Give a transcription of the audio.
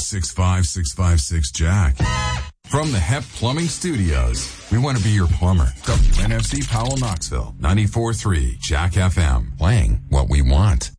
65656-JACK. From the HEP Plumbing Studios, we want to be your plumber. WNFC Powell, Knoxville, 94.3 JACK FM, playing what we want.